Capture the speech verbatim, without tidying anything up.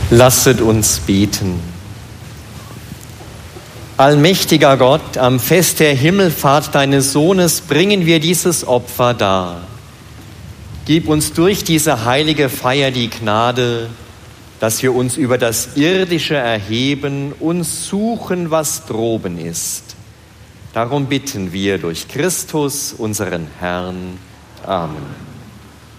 Lasset uns beten. Allmächtiger Gott, am Fest der Himmelfahrt deines Sohnes bringen wir dieses Opfer dar. Gib uns durch diese heilige Feier die Gnade, dass wir uns über das Irdische erheben und suchen, was droben ist. Darum bitten wir durch Christus, unseren Herrn. Amen.